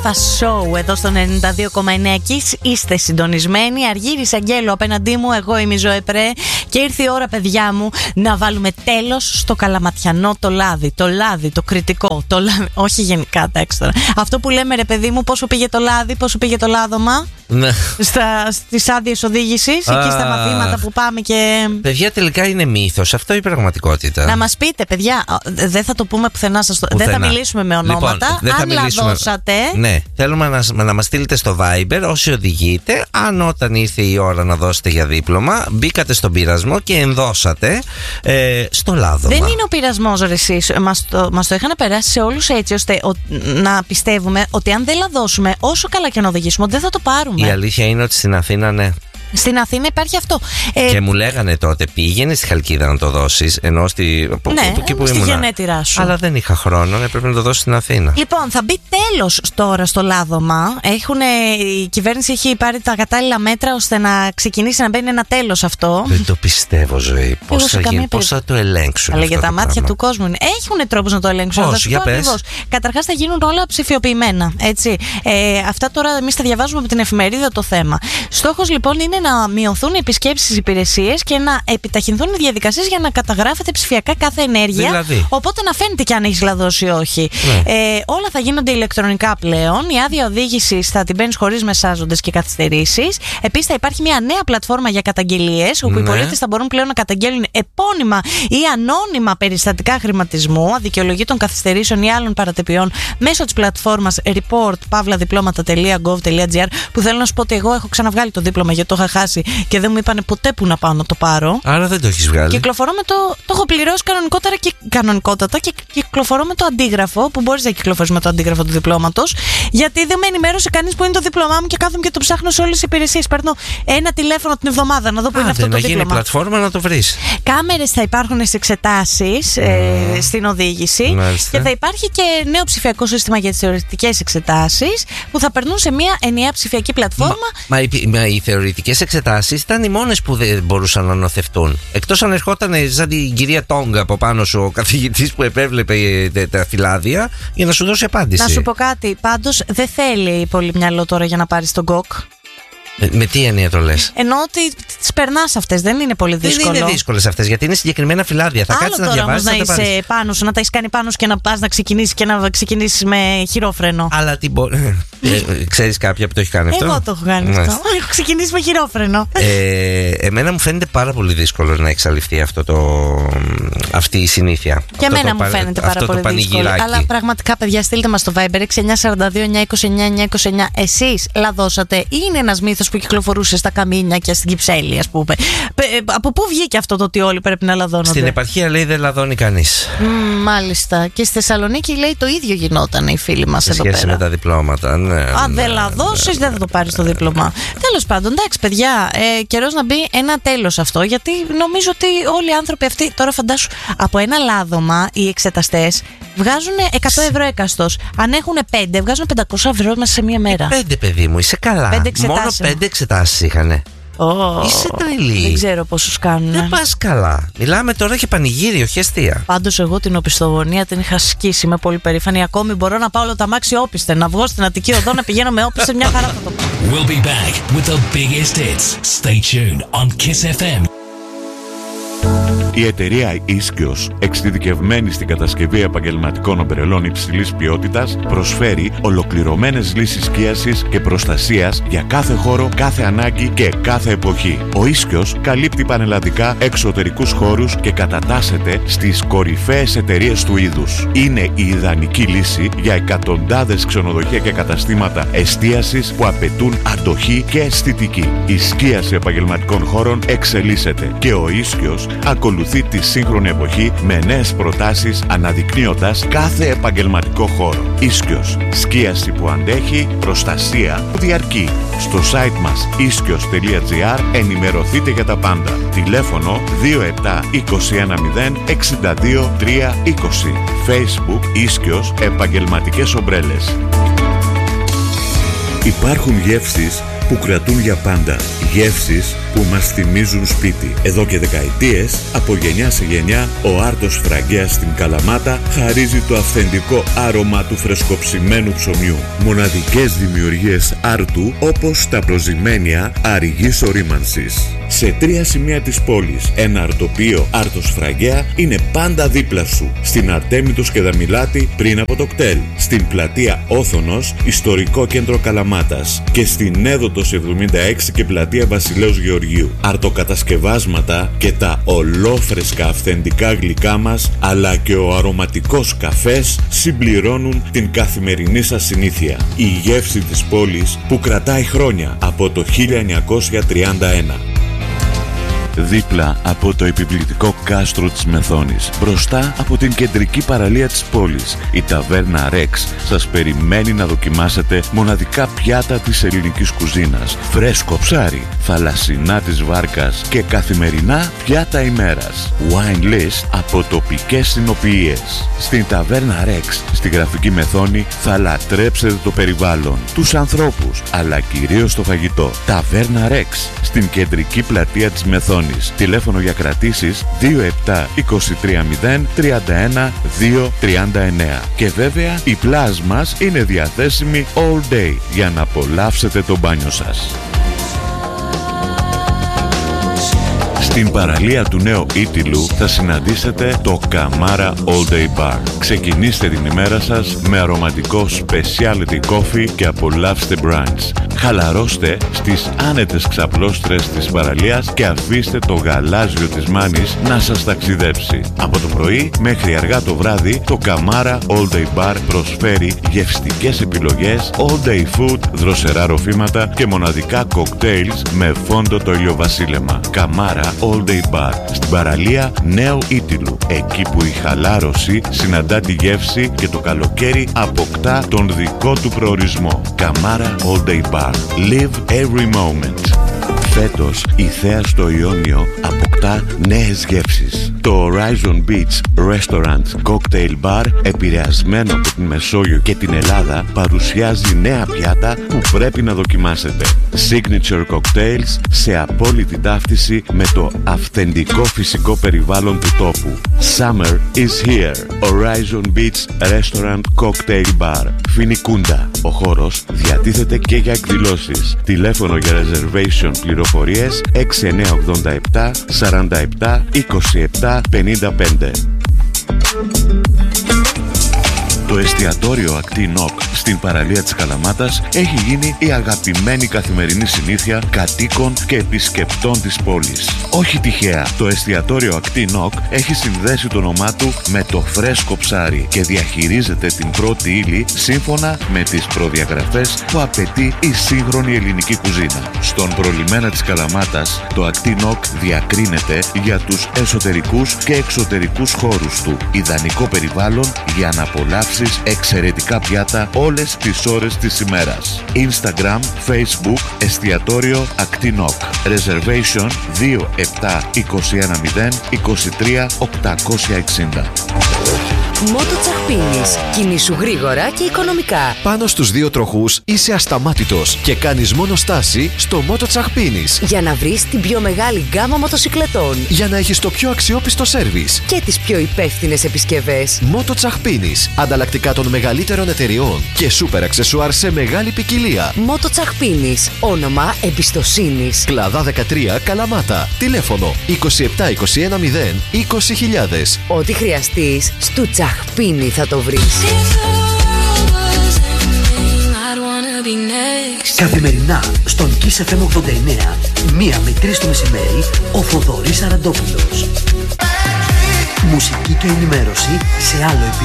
Breakfast Show εδώ στο 92,9 και είστε συντονισμένοι. Αργύρης Αγγέλου απέναντί μου, εγώ είμαι η Ζωέ Πρέ και ήρθε η ώρα, παιδιά μου, να βάλουμε τέλος στο καλαματιανό το λάδι. Το λάδι, το κριτικό. Το λάδι, όχι γενικά τα έξτρα. Αυτό που λέμε, ρε παιδί μου, πόσο πήγε το λάδι, πόσο πήγε το λάδωμα. Ναι. Στις άδειες οδήγησης, εκεί στα μαθήματα που πάμε και. Παιδιά, τελικά είναι μύθος αυτό ή πραγματικότητα? Να μας πείτε, παιδιά, δεν θα το πούμε πουθενά σας. Δεν θα μιλήσουμε με ονόματα. Λοιπόν, αν λαδώσατε. Ναι, θέλουμε να μας στείλετε στο Viber όσοι οδηγείτε. Αν όταν ήρθε η ώρα να δώσετε για δίπλωμα, μπήκατε στον πειρασμό και ενδώσατε στο λάδωμα. Δεν είναι ο πειρασμός, ρε εσείς. Μας το είχαν περάσει σε όλους έτσι ώστε να πιστεύουμε ότι αν δεν λαδώσουμε, όσο καλά και να οδηγήσουμε, δεν θα το πάρουμε. Η αλήθεια είναι ότι στην Αθήνα, ναι. Στην Αθήνα υπάρχει αυτό. Και μου λέγανε τότε, πήγαινε στη Χαλκίδα να το δώσεις, ενώ στη γενέτειρά σου. Αλλά δεν είχα χρόνο, έπρεπε να το δώσω στην Αθήνα. Λοιπόν, θα μπει τέλος τώρα στο λάδωμα. Η κυβέρνηση έχει πάρει τα κατάλληλα μέτρα ώστε να ξεκινήσει να μπαίνει ένα τέλος αυτό. Δεν το πιστεύω, Ζωή. Πώς θα το ελέγξουν? Αλλά για τα μάτια του κόσμου είναι. Έχουν τρόπους να το ελέγξουν. Πώς, για πες. Καταρχάς θα γίνουν όλα ψηφιοποιημένα. Έτσι. Αυτά τώρα εμείς τα διαβάζουμε από την εφημερίδα το θέμα. Στόχος λοιπόν είναι να μειωθούν οι επισκέψεις στις υπηρεσίες και να επιταχυνθούν οι διαδικασίες για να καταγράφεται ψηφιακά κάθε ενέργεια. Δηλαδή. Οπότε να φαίνεται και αν έχεις λαδώσει ή όχι. Ναι. Όλα θα γίνονται ηλεκτρονικά πλέον. Η άδεια οδήγησης θα την παίρνεις χωρίς μεσάζοντες και καθυστερήσεις. Επίσης θα υπάρχει μια νέα πλατφόρμα για καταγγελίες, όπου οι πολίτες θα μπορούν πλέον να καταγγέλνουν επώνυμα ή ανώνυμα περιστατικά χρηματισμού, αδικαιολογήτων καθυστερήσεων ή άλλων παρατυπιών μέσω της πλατφόρμας report.pavlaδιπλώματα.gov.gr, που θέλω να σου πω ότι εγώ έχω ξαναβγάλει το δίπλωμα γιατί το είχα χάσει και δεν μου είπανε ποτέ που να πάω να το πάρω. Άρα δεν το έχεις βγάλει. Κυκλοφορώ με το έχω πληρώσει κανονικότατα και κυκλοφορώ με το αντίγραφο, που μπορείς να κυκλοφορείς με το αντίγραφο του διπλώματος, γιατί δεν με ενημέρωσε κανείς που είναι το δίπλωμά μου και κάθομαι και το ψάχνω σε όλες τις υπηρεσίες. Παίρνω ένα τηλέφωνο την εβδομάδα να δω που είναι αυτό το δίπλωμα. Να γίνει πλατφόρμα να το βρεις. Κάμερες θα υπάρχουν στις εξετάσεις στην οδήγηση. Και θα υπάρχει και νέο ψηφιακό σύστημα για τις θεωρητικές εξετάσεις που θα περνούν σε μια ενιαία ψηφιακή πλατφόρμα. Μα οι θεωρητικές εξετάσεις ήταν οι μόνες που δεν μπορούσαν να νοθευτούν. Εκτός αν ερχόταν σαν την κυρία Τόγκα από πάνω σου, ο καθηγητής που επέβλεπε τα φυλάδια για να σου δώσει απάντηση. Να σου πω κάτι. Πάντως δεν θέλει πολύ μυαλό τώρα για να πάρεις τον ΚΟΚ. Με τι έννοια το λες? Εννοώ ότι τις περνάς αυτές, δεν είναι πολύ δύσκολο. Δεν είναι δύσκολες αυτές, γιατί είναι συγκεκριμένα φυλάδια. Θα κάτσεις να διαβάσεις. Να είσαι πάνω σου, να τα έχεις κάνει πάνω σου και να πας να ξεκινήσεις και να ξεκινήσεις με χειρόφρενο. Αλλά τι μπορεί. Ξέρεις κάποια που το έχει κάνει αυτό? Εγώ το έχω κάνει αυτό. Έχω ξεκινήσει με χειρόφρενο. Εμένα μου φαίνεται πάρα πολύ δύσκολο να εξαλειφθεί αυτή η συνήθεια. Και εμένα μου φαίνεται πάρα πολύ δύσκολο. Αλλά πραγματικά, παιδιά, στείλτε μας στο Viber 6942-929-929. Εσείς λαδώσατε ή είναι ένας μύθος που κυκλοφορούσε στα καμίνια και στην Κυψέλη, ας πούμε? Από πού βγήκε αυτό το ότι όλοι πρέπει να λαδώνονται? Στην επαρχία λέει δεν λαδώνει κανείς. Μάλιστα. Και στη Θεσσαλονίκη λέει το ίδιο γινόταν, οι φίλοι μας εδώ πέρα. Σε σχέση με τα διπλώματα, ναι. Αν δεν λαδώσεις, δεν θα το πάρεις το δίπλωμα. Τέλος πάντων, εντάξει, παιδιά, καιρός να μπει ένα τέλος αυτό, γιατί νομίζω ότι όλοι οι άνθρωποι αυτοί, τώρα φαντάσου, από ένα λάδωμα οι εξεταστές βγάζουν 100 ευρώ έκαστος. Αν έχουν 5, βγάζουν 500 ευρώ μέσα σε μία μέρα. 5, παιδί μου, είσαι καλά. Μόνο 5 εξετάσεις είχανε. Είσαι τρελή. Δεν ξέρω πόσους κάνουν. Δεν πας καλά. Μιλάμε τώρα για πανηγύρι, όχι αστεία. Πάντως εγώ την οπισθογωνία την είχα σκίσει. Είμαι πολύ περήφανη. Ακόμη μπορώ να πάω όλο το αμάξι όπιστε. Να βγω στην Αττική Οδό να πηγαίνω με όπιστε. Μια χαρά θα το πω. We'll be back with the biggest hits. Stay tuned on Kiss FM. Η εταιρεία Iskios, εξειδικευμένη στην κατασκευή επαγγελματικών ομπρελών υψηλής ποιότητας, προσφέρει ολοκληρωμένες λύσεις σκίασης και προστασίας για κάθε χώρο, κάθε ανάγκη και κάθε εποχή. Ο Iskios καλύπτει πανελλαδικά εξωτερικούς χώρους και κατατάσσεται στις κορυφαίες εταιρείες του είδους. Είναι η ιδανική λύση για εκατοντάδες ξενοδοχεία και καταστήματα εστίασης που απαιτούν αντοχή και αισθητική. Η σκίαση επαγγελματικών χώρων εξελίσσεται και ο Iskios ακολουθεί τη σύγχρονη εποχή με νέες προτάσεις, αναδεικνύοντας κάθε επαγγελματικό χώρο. Iskios, σκίαση που αντέχει, προστασία που διαρκεί. Στο site μας iskios.gr ενημερωθείτε για τα πάντα. Τηλέφωνο 27 210 62 320. Facebook Iskios επαγγελματικές ομπρέλες. Υπάρχουν γεύσεις που κρατούν για πάντα. Γεύσεις που μας θυμίζουν σπίτι. Εδώ και δεκαετίες, από γενιά σε γενιά, ο Άρτος Φραγκέας στην Καλαμάτα χαρίζει το αυθεντικό άρωμα του φρεσκοψημένου ψωμιού. Μοναδικές δημιουργίες άρτου όπως τα προζυμένια Αριγής Ορίμανσης. Σε 3 σημεία της πόλης, ένα αρτοπείο Άρτος Φραγκέα είναι πάντα δίπλα σου. Στην Αρτέμιτος και Δαμιλάτη πριν από το κτέλ. Στην πλατεία Όθωνος, ιστορικό κέντρο Καλαμάτας. Και στην Έδωτος 76 και πλατεία Βασιλέως Γεωργίου. Αρτοκατασκευάσματα και τα ολόφρεσκα αυθεντικά γλυκά μας, αλλά και ο αρωματικός καφές συμπληρώνουν την καθημερινή σας συνήθεια. Η γεύση της πόλης που κρατάει χρόνια από το 1931. Δίπλα από το επιβλητικό κάστρο της Μεθόνης, μπροστά από την κεντρική παραλία της πόλης, η ταβέρνα Rex σας περιμένει να δοκιμάσετε μοναδικά πιάτα της ελληνικής κουζίνας, φρέσκο ψάρι, θαλασσινά της βάρκας και καθημερινά πιάτα ημέρας. Wine list από τοπικές συνοποιίες. Στην ταβέρνα Rex, στη Γραφική Μεθόνη, θα λατρέψετε το περιβάλλον, τους ανθρώπους, αλλά κυρίως το φαγητό. Ταβέρνα Rex, στην κεντρική πλατεία της Μεθόνης. Τηλέφωνο για κρατήσεις 27 23 0 31 2 39. Και βέβαια η πλάζ μας είναι διαθέσιμη all day για να απολαύσετε το μπάνιο σας. Στην παραλία του Νέου Ήτυλου θα συναντήσετε το Καμάρα All Day Bar. Ξεκινήστε την ημέρα σας με αρωματικό specialty coffee και απολαύστε brunch. Χαλαρώστε στις άνετες ξαπλώστρες της παραλίας και αφήστε το γαλάζιο της Μάνης να σας ταξιδέψει. Από το πρωί μέχρι αργά το βράδυ, το Καμάρα All Day Bar προσφέρει γευστικές επιλογές, all day food, δροσερά ροφήματα και μοναδικά cocktails με φόντο το ηλιοβασίλεμα. Καμάρα All Day Bar, στην παραλία Νέου Ήτυλου, εκεί που η χαλάρωση συναντά τη γεύση και το καλοκαίρι αποκτά τον δικό του προορισμό. Καμάρα All Day Bar. Live every moment. Φέτος η Θέα στο Ιόνιο αποκτά νέες γεύσεις. Το Horizon Beach Restaurant Cocktail Bar, επηρεασμένο από την Μεσόγειο και την Ελλάδα, παρουσιάζει νέα πιάτα που πρέπει να δοκιμάσετε. Signature cocktails σε απόλυτη ταύτιση με το αυθεντικό φυσικό περιβάλλον του τόπου. Summer is here. Horizon Beach Restaurant Cocktail Bar. Φινικούντα. Ο χώρος διατίθεται και για εκδηλώσεις. Τηλέφωνο για reservation πληροφορίες 6987 47 27 55. Το εστιατόριο Ακτή Νοκ στην παραλία της Καλαμάτας έχει γίνει η αγαπημένη καθημερινή συνήθεια κατοίκων και επισκεπτών της πόλης. Όχι τυχαία, το εστιατόριο Ακτή Νοκ έχει συνδέσει το όνομά του με το φρέσκο ψάρι και διαχειρίζεται την πρώτη ύλη σύμφωνα με τις προδιαγραφές που απαιτεί η σύγχρονη ελληνική κουζίνα. Στον προλιμένα της Καλαμάτας, το Ακτή Νοκ διακρίνεται για τους εσωτερικούς και εξωτερικούς χώρους του. Ιδανικό περιβάλλον για να απολαύσει εξαιρετικά πιάτα όλες τις ώρες της ημέρας. Instagram, Facebook, εστιατόριο Ακτή Νοκ. Reservation 27 21 0 23 860. Μότο Τσαχπίνης. Κινήσου γρήγορα και οικονομικά. Πάνω στους 2 τροχούς είσαι ασταμάτητος και κάνεις μόνο στάση στο Μότο Τσαχπίνης. Για να βρεις την πιο μεγάλη γκάμα μοτοσικλετών. Για να έχεις το πιο αξιόπιστο σέρβις. Και τις πιο υπεύθυνες επισκευές. Μότο Τσαχπίνης. Ανταλλακτικά των μεγαλύτερων εταιριών και σούπερ αξεσουάρ σε μεγάλη ποικιλία. Μότο Τσαχπίνης. Όνομα εμπιστοσύνης. Κλαδά 13 Καλαμάτα. Τηλέφωνο 27 21 0 20.000. Ό,τι χρειαστείς, στο Τσαχπίνη θα το βρεις. Καθημερινά στον Kiss FM 89, 1 με 3 το μεσημέρι, ο Θοδωρής Αραντόπουλος. Μουσική και ενημέρωση σε άλλο επίπεδο.